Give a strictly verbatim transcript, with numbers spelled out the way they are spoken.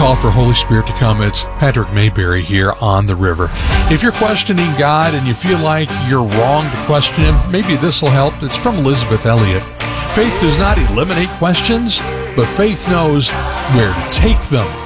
call for Holy Spirit to come. It's Patrick Mayberry here on the river. If you're questioning God and you feel like you're wrong to question Him, maybe this will help. It's from Elizabeth Elliot. Faith does not eliminate questions, but faith knows where to take them.